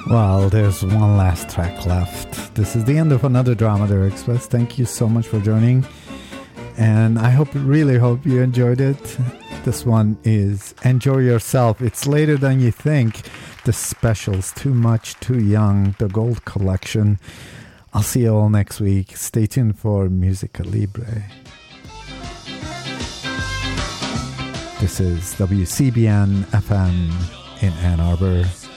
Well, there's one last track left. This is the end of another Dromedary Express. Thank you so much for joining. And I really hope you enjoyed it. This one is Enjoy Yourself. It's later than you think. The specials, Too Much, Too Young, the Gold Collection. I'll see you all next week. Stay tuned for Musica Libre. This is WCBN FM in Ann Arbor.